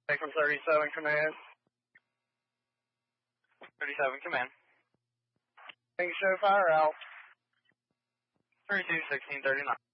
Take from 37 command. 37 command. Thank you, show fire out. 32, 16, 39.